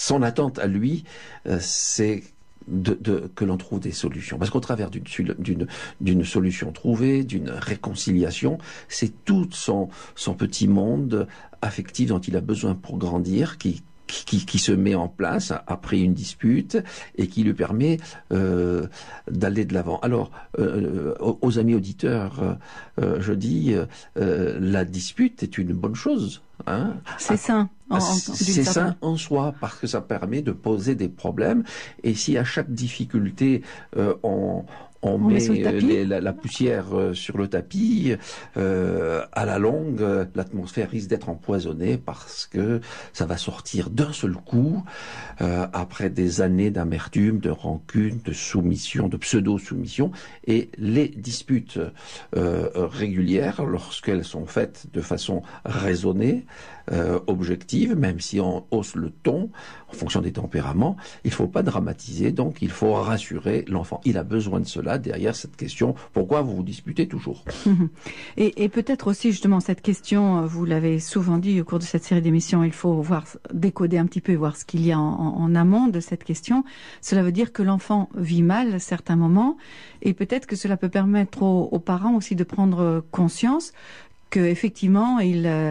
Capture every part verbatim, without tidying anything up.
son attente à lui, euh, c'est de, de, que l'on trouve des solutions. Parce qu'au travers d'une, d'une, d'une solution trouvée, d'une réconciliation, c'est tout son, son petit monde affectif dont il a besoin pour grandir, qui Qui, qui se met en place après une dispute et qui lui permet euh, d'aller de l'avant. Alors, euh, aux, aux amis auditeurs, euh, je dis, euh, la dispute est une bonne chose. Hein. C'est sain. En, en, c'est sain en soi parce que ça permet de poser des problèmes. Et si à chaque difficulté, euh, on On, on met les, la, la poussière euh, sur le tapis, euh, à la longue, euh, l'atmosphère risque d'être empoisonnée parce que ça va sortir d'un seul coup, euh, après des années d'amertume, de rancune, de soumission, de pseudo-soumission. Et les disputes euh, régulières, lorsqu'elles sont faites de façon raisonnée, euh, objective, même si on hausse le ton en fonction des tempéraments, il ne faut pas dramatiser, donc il faut rassurer l'enfant. Il a besoin de cela derrière cette question, pourquoi vous vous disputez toujours? Et, et peut-être aussi justement cette question, vous l'avez souvent dit au cours de cette série d'émissions, il faut voir, décoder un petit peu, voir ce qu'il y a en, en, en amont de cette question. Cela veut dire que l'enfant vit mal à certains moments, et peut-être que cela peut permettre aux, aux parents aussi de prendre conscience que effectivement il euh,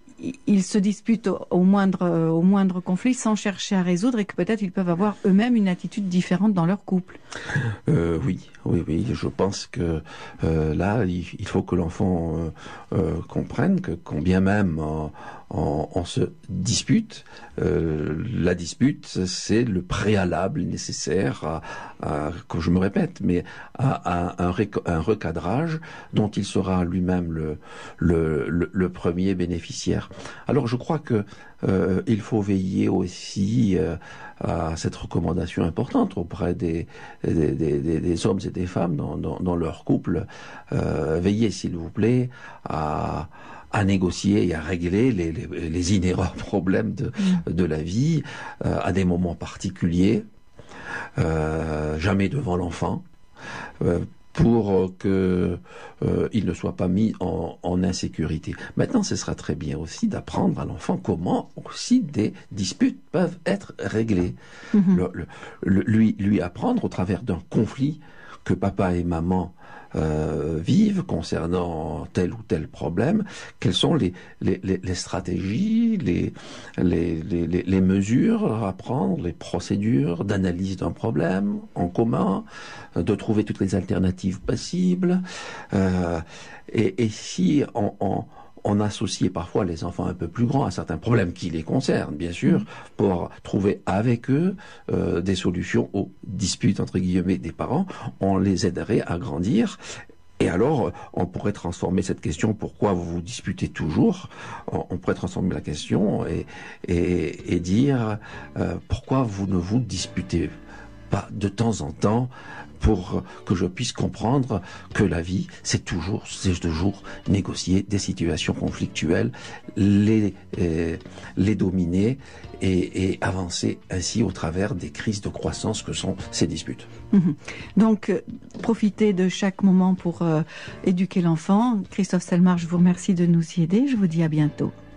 ils se disputent au, au moindre au moindre conflit sans chercher à résoudre et que peut-être ils peuvent avoir eux-mêmes une attitude différente dans leur couple. Euh, oui, oui, oui. Je pense que euh, là, il, il faut que l'enfant euh, euh, comprenne que combien même on, on, on se dispute, euh, la dispute, c'est le préalable nécessaire à, à, que je me répète, mais à, à un, un recadrage dont il sera lui-même le, le, le, le premier bénéficiaire. Alors je crois que euh, il faut veiller aussi euh, à cette recommandation importante auprès des, des, des, des hommes et des femmes dans, dans, dans leur couple. Euh, veillez s'il vous plaît à à négocier et à régler les, les, les inhérents problèmes de, de la vie euh, à des moments particuliers, euh, jamais devant l'enfant, euh, pour que euh, il ne soit pas mis en, en insécurité. Maintenant, ce sera très bien aussi d'apprendre à l'enfant comment aussi des disputes peuvent être réglées. Mm-hmm. le, le, le, lui, lui apprendre au travers d'un conflit que papa et maman Euh, vivent concernant tel ou tel problème, quelles sont les, les, les, les stratégies, les, les, les, les mesures à prendre, les procédures d'analyse d'un problème en commun, de trouver toutes les alternatives possibles. Euh, et, et si on, on on associe parfois les enfants un peu plus grands à certains problèmes qui les concernent, bien sûr, pour trouver avec eux euh, des solutions aux disputes, entre guillemets, des parents. On les aiderait à grandir. Et alors, on pourrait transformer cette question, pourquoi vous vous disputez toujours? On, on pourrait transformer la question et, et, et dire, euh, pourquoi vous ne vous disputez pas de temps en temps, pour que je puisse comprendre que la vie, c'est toujours, c'est toujours négocier des situations conflictuelles, les, euh, les dominer et, et avancer ainsi au travers des crises de croissance que sont ces disputes. Mmh. Donc, euh, profitez de chaque moment pour euh, éduquer l'enfant. Christophe Selmar, je vous remercie de nous y aider. Je vous dis à bientôt.